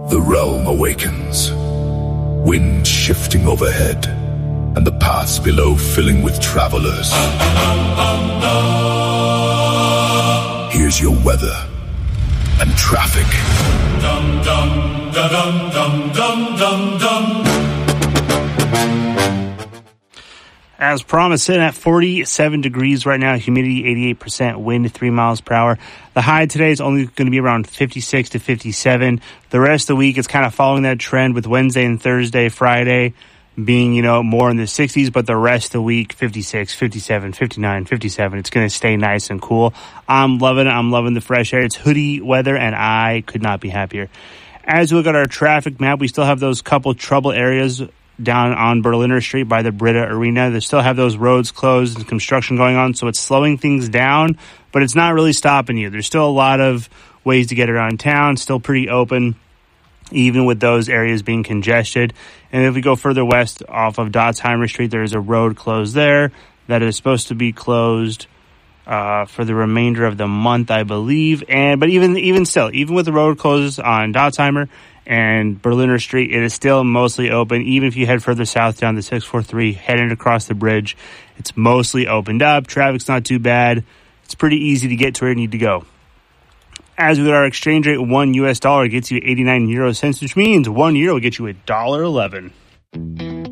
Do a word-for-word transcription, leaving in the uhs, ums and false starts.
The realm awakens, wind shifting overhead, and the paths below filling with travelers. Here's your weather and traffic. Dum dum da dum dum dum dum dum. As promised, sitting at forty-seven degrees right now, humidity eighty-eight percent, wind three miles per hour. The high today is only going to be around fifty-six to fifty-seven. The rest of the week is kind of following that trend, with Wednesday and Thursday, Friday being, you know, more in the sixties, but the rest of the week, fifty-six, fifty-seven, fifty-nine, fifty-seven. It's going to stay nice and cool. I'm loving it. I'm loving the fresh air. It's hoodie weather, and I could not be happier. As we look at our traffic map, we still have those couple trouble areas down on Berliner Street by the Brita Arena. They still have those roads closed and construction going on, so it's slowing things down, but it's not really stopping you. There's still a lot of ways to get around town, still pretty open, even with those areas being congested. And if we go further west off of Dotzheimer Street, there is a road closed there that is supposed to be closed uh, for the remainder of the month, I believe. And but even even still, even with the road closed on Dotzheimer and Berliner Street, it is still mostly open. Even if you head further south down the six forty-three, heading across the bridge, it's mostly opened up. Traffic's not too bad. It's pretty easy to get to where you need to go. As we get our exchange rate, one U S dollar gets you eighty-nine euro cents, which means one euro will get you a dollar eleven.